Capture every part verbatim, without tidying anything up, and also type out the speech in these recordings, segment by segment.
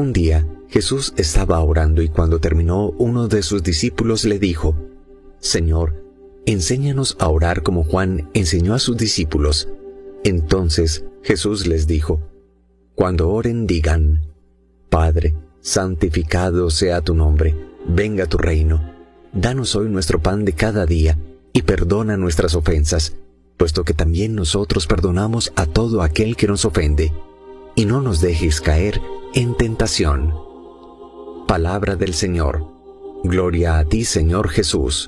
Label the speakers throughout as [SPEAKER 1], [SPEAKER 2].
[SPEAKER 1] Un día, Jesús estaba orando y cuando terminó, uno de sus discípulos le dijo: «Señor, enséñanos a orar como Juan enseñó a sus discípulos». Entonces Jesús les dijo: «Cuando oren digan: Padre, santificado sea tu nombre, venga tu reino. Danos hoy nuestro pan de cada día, y perdona nuestras ofensas, puesto que también nosotros perdonamos a todo aquel que nos ofende. Y no nos dejes caer en tentación». Palabra del Señor. Gloria a ti, Señor Jesús.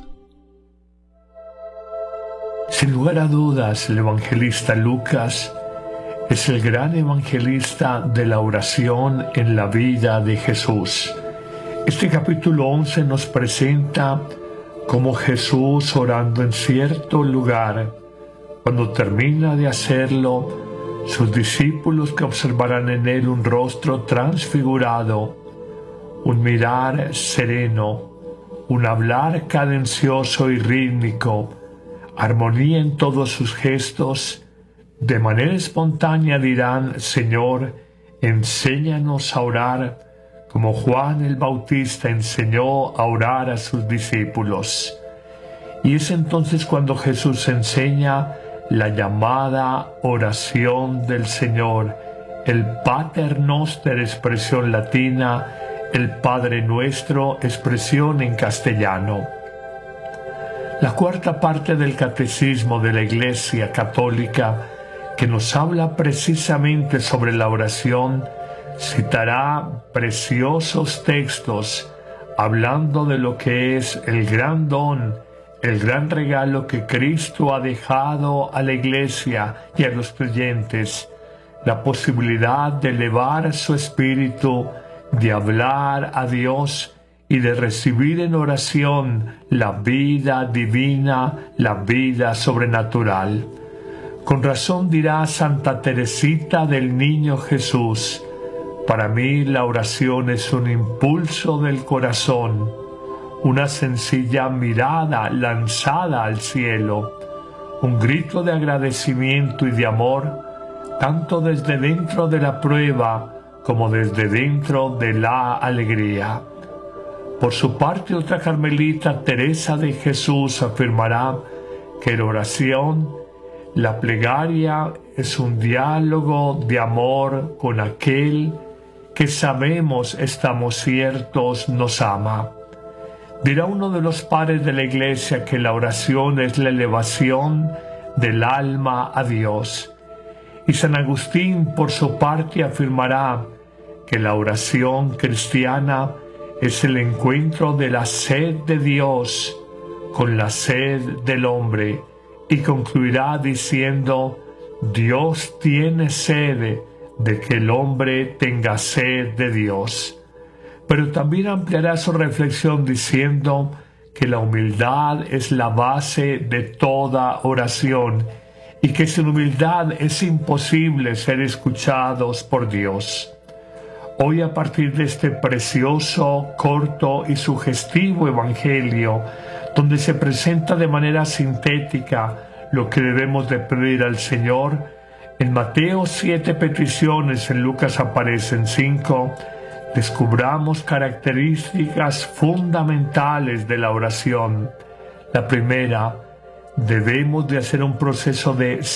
[SPEAKER 2] Sin lugar a dudas, el evangelista Lucas es el gran evangelista de la oración en la vida de Jesús. Este capítulo once nos presenta cómo Jesús, orando en cierto lugar, cuando termina de hacerlo, sus discípulos, que observarán en él un rostro transfigurado, un mirar sereno, un hablar cadencioso y rítmico, armonía en todos sus gestos, de manera espontánea dirán: Señor, enséñanos a orar, como Juan el Bautista enseñó a orar a sus discípulos. Y es entonces cuando Jesús enseña la llamada oración del Señor, el Pater Noster, expresión latina, el Padre Nuestro, expresión en castellano. La cuarta parte del Catecismo de la Iglesia Católica, que nos habla precisamente sobre la oración, citará preciosos textos hablando de lo que es el gran don, el gran regalo que Cristo ha dejado a la Iglesia y a los creyentes, la posibilidad de elevar su espíritu, de hablar a Dios y de recibir en oración la vida divina, la vida sobrenatural. Con razón dirá Santa Teresita del Niño Jesús: para mí la oración es un impulso del corazón, una sencilla mirada lanzada al cielo, un grito de agradecimiento y de amor, tanto desde dentro de la prueba como desde dentro de la alegría. Por su parte, otra carmelita, Teresa de Jesús, afirmará que la oración, la plegaria, es un diálogo de amor con aquel que sabemos, estamos ciertos, nos ama. Dirá uno de los padres de la Iglesia que la oración es la elevación del alma a Dios. Y San Agustín, por su parte, afirmará que la oración cristiana es el encuentro de la sed de Dios con la sed del hombre, y concluirá diciendo: Dios tiene sed de que el hombre tenga sed de Dios. Pero también ampliará su reflexión diciendo que la humildad es la base de toda oración y que sin humildad es imposible ser escuchados por Dios. Hoy, a partir de este precioso, corto y sugestivo evangelio, donde se presenta de manera sintética lo que debemos de pedir al Señor, en Mateo siete peticiones, en Lucas aparecen cinco, descubramos características fundamentales de la oración. La primera, debemos de hacer un proceso de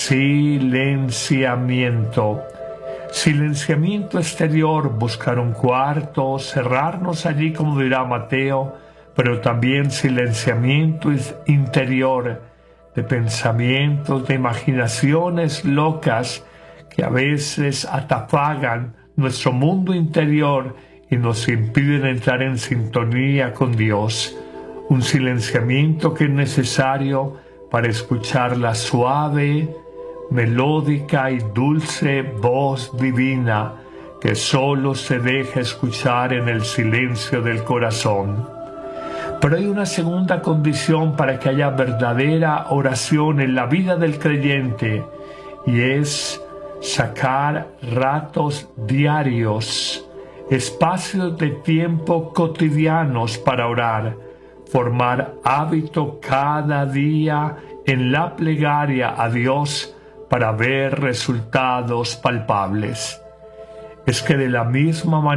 [SPEAKER 2] silenciamiento. Silenciamiento exterior, buscar un cuarto, cerrarnos allí como dirá Mateo, pero también silenciamiento interior, de pensamientos, de imaginaciones locas que a veces atafagan nuestro mundo interior y nos impiden entrar en sintonía con Dios. Un silenciamiento que es necesario para escuchar la suave, melódica y dulce voz divina que solo se deja escuchar en el silencio del corazón. Pero hay una segunda condición para que haya verdadera oración en la vida del creyente, y es sacar ratos diarios, espacios de tiempo cotidianos para orar, formar hábito cada día en la plegaria a Dios para ver resultados palpables. Es que de la misma manera